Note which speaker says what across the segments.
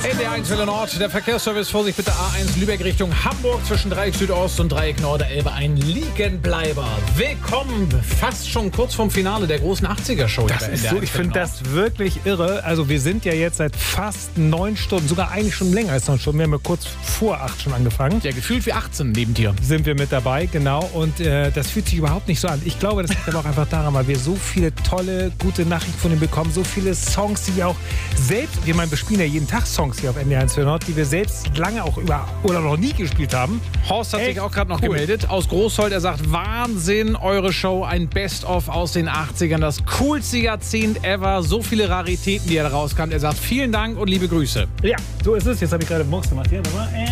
Speaker 1: NDR1 Welle Nord, der Verkehrsservice, Vorsicht bitte A1 Lübeck Richtung Hamburg zwischen Dreieck Südost und Dreieck Norderelbe, ein Liegenbleiber. Willkommen, fast schon kurz vorm Finale der großen 80er-Show.
Speaker 2: Das ist so, ich finde das wirklich irre. Also wir sind ja jetzt seit fast 9 Stunden, sogar eigentlich schon länger als 9 Stunden. Wir haben ja kurz vor 8 schon angefangen.
Speaker 1: Ja, gefühlt wie 18 neben dir.
Speaker 2: Sind wir mit dabei, genau. Und das fühlt sich überhaupt nicht so an. Ich glaube, das liegt aber auch einfach daran, weil wir so viele tolle, gute Nachrichten von ihm bekommen. So viele Songs, die wir auch selbst, wir spielen ja jeden Tag Songs hier auf NDR1 Welle Nord, die wir selbst lange auch oder noch nie gespielt haben.
Speaker 1: Horst hat sich auch gerade noch gemeldet aus Großhold. Er sagt, Wahnsinn, eure Show, ein Best-of aus den 80ern. Das coolste Jahrzehnt ever. So viele Raritäten, die da rauskamen. Er sagt, vielen Dank und liebe Grüße.
Speaker 2: Ja, so ist es. Jetzt habe ich gerade Box gemacht hier.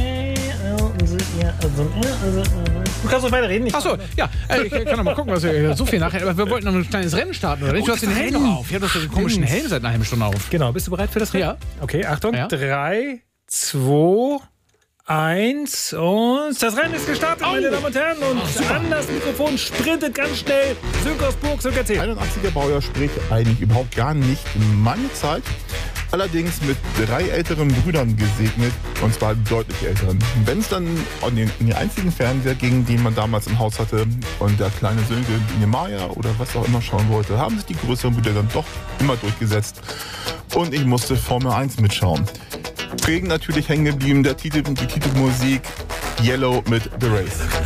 Speaker 2: Du kannst doch weiterreden.
Speaker 1: Achso, ja. Ich kann noch mal gucken, was wir so viel nachher. Aber wir wollten noch ein kleines Rennen starten, oder nicht? Du hast den Helm noch auf. Ich habe doch den komischen Helm seit einer halben Stunde auf.
Speaker 2: Genau, bist du bereit für das Rennen?
Speaker 1: Ja.
Speaker 2: Okay, Achtung.
Speaker 1: Ja.
Speaker 2: 3, 2, 1 und das Rennen ist gestartet, meine Damen und Herren. Und an das Mikrofon sprintet ganz schnell Sönke aus Burg. Sönke, erzähl.
Speaker 3: 81er Baujahr, sprich eigentlich überhaupt gar nicht meine Zeit. Allerdings mit 3 älteren Brüdern gesegnet, und zwar deutlich älteren. Wenn es dann in den einzigen Fernseher ging, den man damals im Haus hatte, und der kleine Sönke Maya oder was auch immer schauen wollte, haben sich die größeren Brüder dann doch immer durchgesetzt. Und ich musste Formel 1 mitschauen. Prägend natürlich hängen geblieben die Titelmusik Yellow mit The Race.